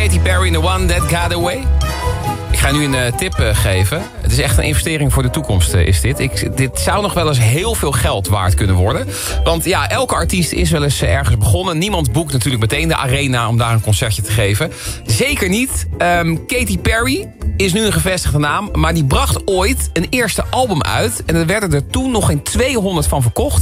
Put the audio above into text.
Katy Perry, The One That Got Away. Ik ga nu een tip geven. Het is echt een investering voor de toekomst, is dit. Dit zou nog wel eens heel veel geld waard kunnen worden. Want ja, elke artiest is wel eens ergens begonnen. Niemand boekt natuurlijk meteen de arena om daar een concertje te geven. Zeker niet. Katy Perry is nu een gevestigde naam. Maar die bracht ooit een eerste album uit. En er werden er toen nog geen 200 van verkocht.